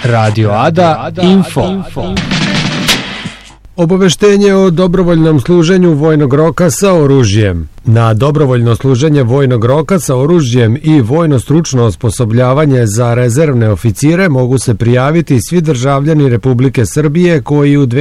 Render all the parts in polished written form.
Radio Ada Info. Obaveštenje o dobrovoljnom služenju vojnog roka sa oružjem. Na dobrovoljno služenje vojnog roka sa oružjem i vojno stručno osposobljavanje za rezervne oficire mogu se prijaviti svi državljani Republike Srbije koji u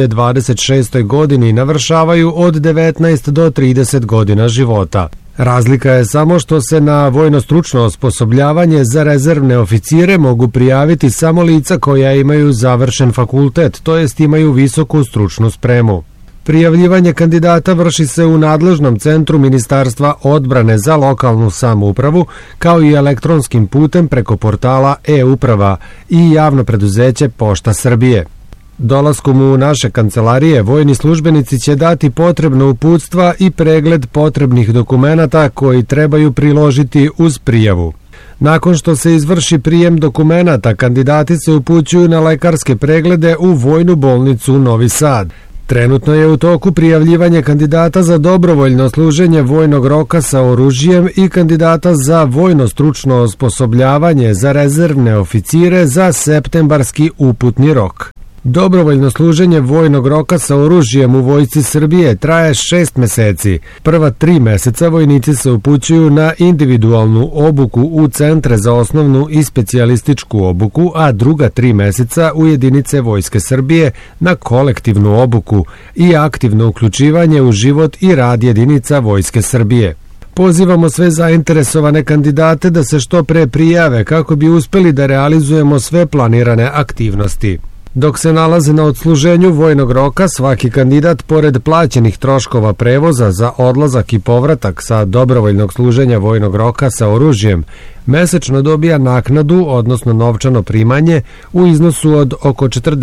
2026. godini navršavaju od 19 do 30 godina života. Razlika je samo što se na vojno stručno osposobljavanje za rezervne oficire mogu prijaviti samo lica koja imaju završen fakultet, to jest imaju visoku stručnu spremu. Prijavljivanje kandidata vrši se u nadležnom centru Ministarstva odbrane za lokalnu samoupravu, kao i elektronskim putem preko portala e-uprava i javno preduzeće Pošta Srbije. Dolaskom u naše kancelarije, vojni službenici će dati potrebna uputstva i pregled potrebnih dokumenata koji trebaju priložiti uz prijavu. Nakon što se izvrši prijem dokumenata, kandidati se upućuju na lekarske preglede u Vojnu bolnicu Novi Sad. Trenutno je u toku prijavljivanje kandidata za dobrovoljno služenje vojnog roka sa oružjem i kandidata za vojno stručno osposobljavanje za rezervne oficire za septembarski uputni rok. Dobrovoljno služenje vojnog roka sa oružjem u Vojsci Srbije traje 6 meseci. Prva 3 meseca vojnici se upućuju na individualnu obuku u centre za osnovnu i specijalističku obuku, a druga 3 meseca u jedinice Vojske Srbije na kolektivnu obuku i aktivno uključivanje u život i rad jedinica Vojske Srbije. Pozivamo sve zainteresovane kandidate da se što pre prijave kako bi uspeli da realizujemo sve planirane aktivnosti. Dok se nalaze na odsluženju vojnog roka, svaki kandidat, pored plaćenih troškova prevoza za odlazak i povratak sa dobrovoljnog služenja vojnog roka sa oružjem, mesečno dobija naknadu, odnosno novčano primanje, u iznosu od oko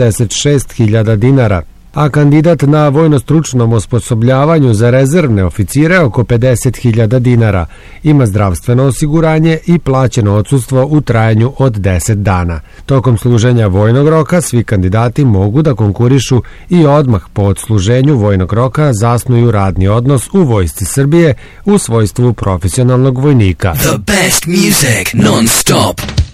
46.000 dinara, a kandidat na vojno-stručnom osposobljavanju za rezervne oficire oko 50.000 dinara, ima zdravstveno osiguranje i plaćeno odsustvo u trajanju od 10 dana. Tokom služenja vojnog roka svi kandidati mogu da konkurišu i odmah po odsluženju vojnog roka zasnuju radni odnos u Vojsci Srbije u svojstvu profesionalnog vojnika. The best music non-stop.